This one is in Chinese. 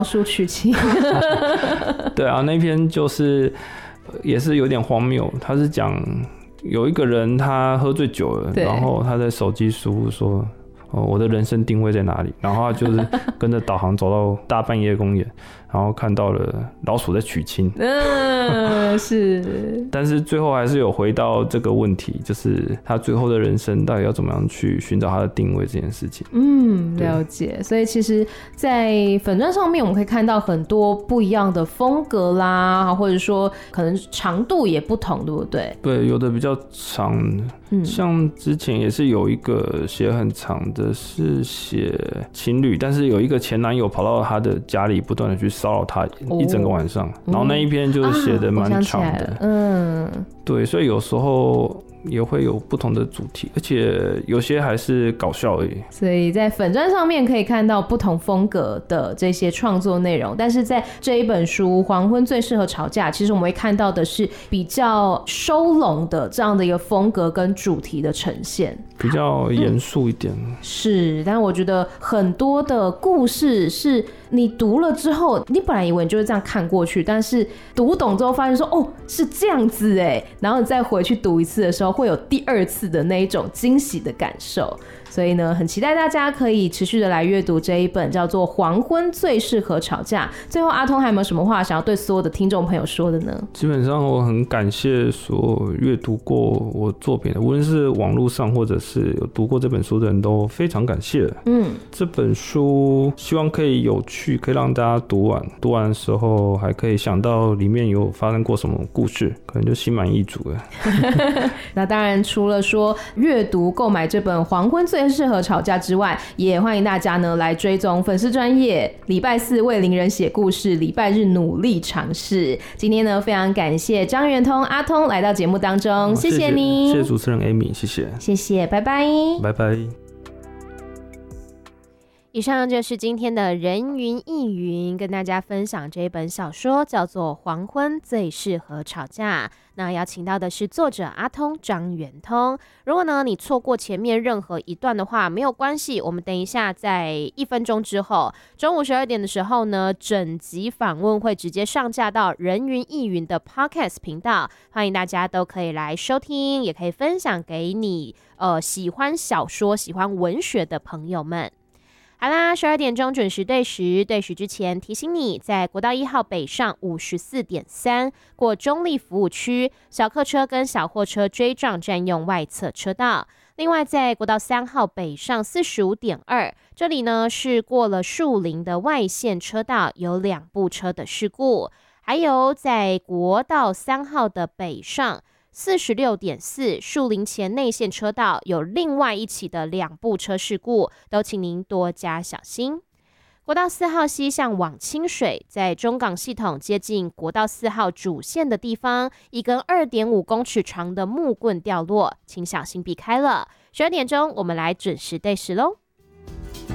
树娶亲。 对啊，那篇就是也是有点荒谬，他是讲有一个人他喝醉酒了，然后他在手机输入说我的人生定位在哪里，然后他就是跟着导航走到大半夜公园，然后看到了老鼠在娶亲。 是。 但是最后还是有回到这个问题，就是他最后的人生到底要怎么样去寻找他的定位这件事情。 了解。所以其实在粉专上面我们可以看到很多不一样的风格啦，或者说可能长度也不同，对不对？ 对，有的比较长，像之前也是有一个写很长的是写情侣，但是有一个前男友跑到他的家里不断的去骚扰他一整个晚上，然后那一篇就是写的蛮长的。对，所以有时候也会有不同的主题，而且有些还是搞笑而已。 所以在粉专上面可以看到不同风格的这些创作内容，但是在这一本书《黄昏最适合吵架》，其实我们会看到的是比较收拢的这样的一个风格跟主题的呈现， 比较严肃一点。 是，但我觉得很多的故事是你读了之后，你本来以为你就是这样看过去，但是读懂之后发现说是这样子哎，然后你再回去读一次的时候，会有第二次的那一种惊喜的感受。所以呢，很期待大家可以持续的来阅读这一本叫做《黄昏最适合吵架》。最后，阿通还有没有什么话想要对所有的听众朋友说的呢？ 基本上我很感谢所有阅读过我作品的，无论是网络上或者是有读过这本书的人都非常感谢。这本书希望可以有趣，可以让大家读完的时候还可以想到里面有发生过什么故事，可能就心满意足了。 那当然，除了说阅读购买这本《黄昏最适合吵架》之外，也欢迎大家呢来追踪粉丝专页，礼拜四为邻人写故事，礼拜日努力尝试。今天呢，非常感谢张元通阿通来到节目当中，谢谢你， 谢谢主持人 Amy， 谢谢， 拜拜， 拜拜。 以上就是今天的人云亦云，跟大家分享这一本小说叫做《黄昏最适合吵架》。那邀请到的是作者阿通张元通。如果呢你错过前面任何一段的话，没有关系，我们等一下在1分钟之后，中午12点的时候呢，整集访问会直接上架到人云亦云的 Podcast 频道，欢迎大家都可以来收听，也可以分享给你喜欢小说、喜欢文学的朋友们。好啦，12点钟准时对时之前提醒你，在国道1号北上54.3过中立服务区，小客车跟小货车追撞占用外侧车道。另外在国道3号北上45.2，这里呢是过了树林的外线车道，有2部车的事故。还有在国道3号的北上46.4树林前内线车道有另外一起的2部车事故，都请您多加小心。国道4号西向往清水，在中港系统接近国道4号主线的地方，一根2.5公尺长的木棍掉落，请小心避开了。12点钟我们来准时对时咯。